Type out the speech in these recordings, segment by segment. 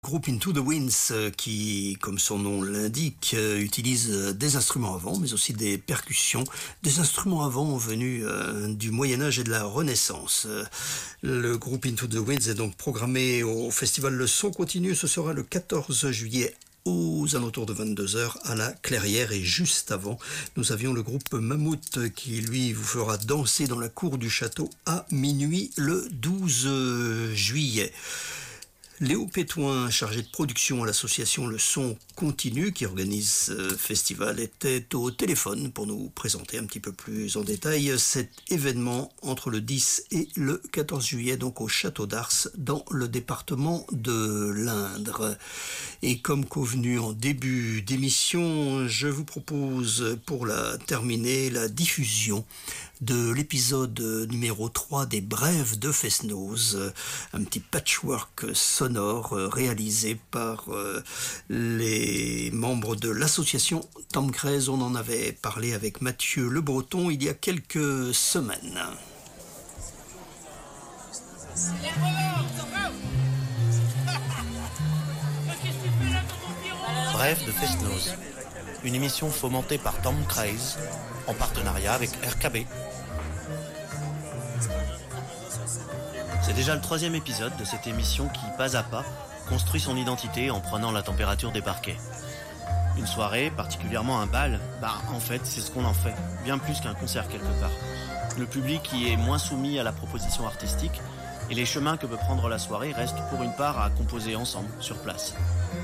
Groupe Into the Winds qui, comme son nom l'indique, utilise des instruments à vent, mais aussi des percussions, des instruments à vent venus du Moyen-Âge et de la Renaissance. Le groupe Into the Winds est donc programmé au festival Le Son Continu. Ce sera le 14 juillet aux alentours de 22h à la Clairière. Et juste avant, nous avions le groupe Mammouth qui, lui, vous fera danser dans la cour du château à minuit le 12 juillet. Léo Pétoin, chargé de production à l'association Le Son Continu, qui organise ce festival, était au téléphone pour nous présenter un petit peu plus en détail cet événement entre le 10 et le 14 juillet, donc au Château d'Ars, dans le département de l'Indre. Et comme convenu en début d'émission, je vous propose pour la terminer la diffusion de l'épisode numéro 3 des Brèves de Fest-Noz, un petit patchwork sonore réalisé par les membres de l'association Tamcrez. On en avait parlé avec Mathieu Le Breton il y a quelques semaines. Brèves de Fest-Noz, une émission fomentée par Tamcrez en partenariat avec RKB. C'est déjà le 3e épisode de cette émission qui, pas à pas, construit son identité en prenant la température des parquets. Une soirée, particulièrement un bal, en fait, c'est ce qu'on en fait, bien plus qu'un concert quelque part. Le public y est moins soumis à la proposition artistique et les chemins que peut prendre la soirée restent pour une part à composer ensemble, sur place.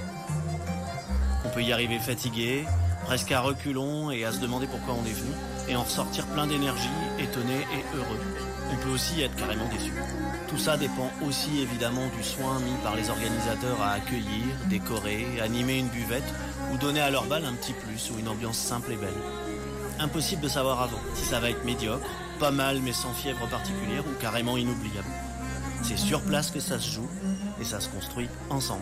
On peut y arriver fatigué, presque à reculons et à se demander pourquoi on est venu, et en ressortir plein d'énergie, étonné et heureux. On peut aussi être carrément déçu. Tout ça dépend aussi évidemment du soin mis par les organisateurs à accueillir, décorer, animer une buvette ou donner à leur bal un petit plus ou une ambiance simple et belle. Impossible de savoir avant si ça va être médiocre, pas mal mais sans fièvre particulière ou carrément inoubliable. C'est sur place que ça se joue et ça se construit ensemble.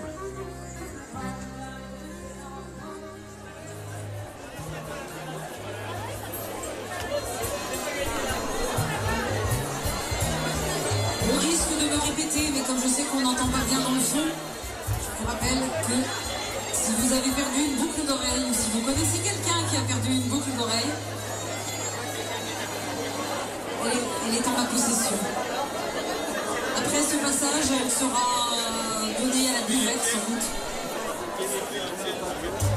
Mais comme je sais qu'on n'entend pas bien dans le son, je vous rappelle que si vous avez perdu une boucle d'oreille ou si vous connaissez quelqu'un qui a perdu une boucle d'oreille, elle est en ma possession. Après ce passage, elle sera donnée à la buvette sans doute.